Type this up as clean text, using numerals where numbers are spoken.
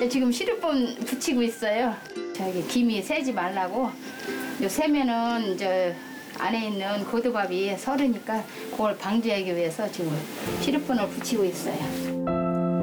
지금 시루분 붙이고 있어요. 저기 김이 새지 말라고. 요 새면은 안에 있는 고두밥이 서르니까 그걸 방지하기 위해서 지금 시루분을 붙이고 있어요.